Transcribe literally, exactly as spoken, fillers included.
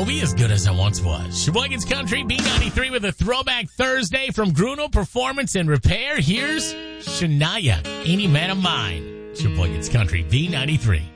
won't be as good as I once was. Sheboygan's Country B ninety-three with a throwback Thursday from Gruno Performance and Repair. Here's Shania, Any Man of Mine. Sheboygan's Country B ninety-three.